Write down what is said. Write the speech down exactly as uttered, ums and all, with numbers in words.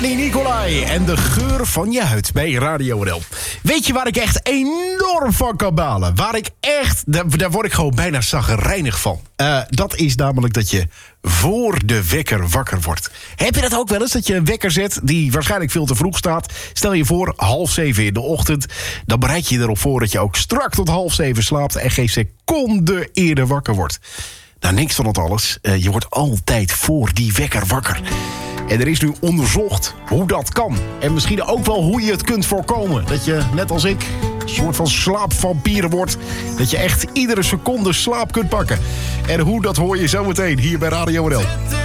Danny Nicolai en de geur van je huid bij Radio N L. Weet je waar ik echt enorm van kan balen? Waar ik echt, daar, daar word ik gewoon bijna chagrijnig van. Uh, dat is namelijk dat je voor de wekker wakker wordt. Heb je dat ook wel eens, dat je een wekker zet die waarschijnlijk veel te vroeg staat? Stel je voor, half zeven in de ochtend. Dan bereid je erop voor dat je ook strak tot half zeven slaapt en geen seconde eerder wakker wordt. Nou, niks van het alles. Uh, je wordt altijd voor die wekker wakker. En er is nu onderzocht hoe dat kan. En misschien ook wel hoe je het kunt voorkomen. Dat je, net als ik, een soort van slaapvampier wordt. Dat je echt iedere seconde slaap kunt pakken. En hoe, dat hoor je zometeen hier bij Radio N L.